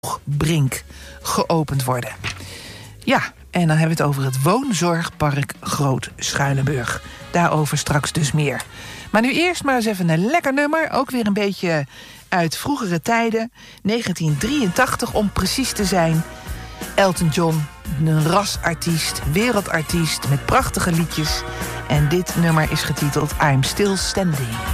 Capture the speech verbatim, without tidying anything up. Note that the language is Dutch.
Brink geopend worden. Ja, en dan hebben we het over het woonzorgpark Groot Schuilenburg. Daarover straks dus meer. Maar nu eerst maar eens even een lekker nummer. Ook weer een beetje uit vroegere tijden. negentien drieëntachtig om precies te zijn. Elton John, een rasartiest, wereldartiest met prachtige liedjes. En dit nummer is getiteld I'm Still Standing.